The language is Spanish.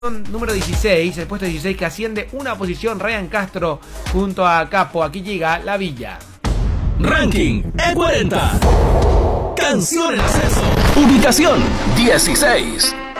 Número 16, el puesto 16 que asciende una posición, Ryan Castro junto a Capo. Aquí llega La Villa. Ranking E40. Canción en ascenso. Ubicación 16.